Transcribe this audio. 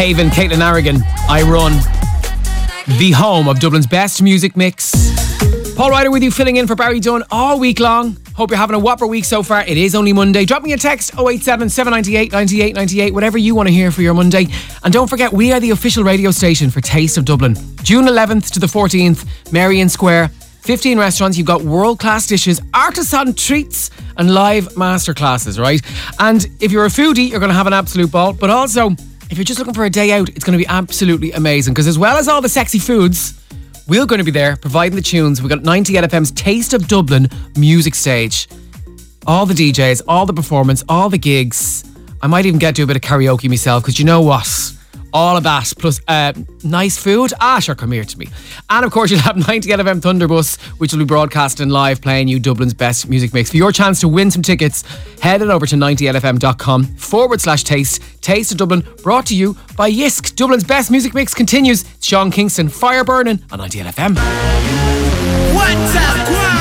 Haven, Caitlin Arrigan, I Run, the home of Dublin's best music mix. Paul Ryder with you, filling in for Barry Dunn all week long. Hope you're having a whopper week so far. It is only Monday. Drop me a text, 087 798 98 98, whatever you want to hear for your Monday. And don't forget, we are the official radio station for Taste of Dublin. June 11th to the 14th, Marion Square. 15 restaurants, you've got world-class dishes, artisan treats and live masterclasses, right? And if you're a foodie, you're going to have an absolute ball. But also, if you're just looking for a day out, it's going to be absolutely amazing. Because as well as all the sexy foods, we're going to be there providing the tunes. We've got 98 FM's Taste of Dublin music stage. All the DJs, all the performance, all the gigs. I might even get to a bit of karaoke myself, because you know what? All of that, plus nice food. Sure, come here to me. And of course, you'll have 98 FM Thunderbus, which will be broadcasting live, playing you Dublin's best music mix. For your chance to win some tickets, head on over to 98fm.com/taste. Taste of Dublin, brought to you by Yisk. Dublin's best music mix continues. Sean Kingston, Fire Burning on 98 FM. What's up,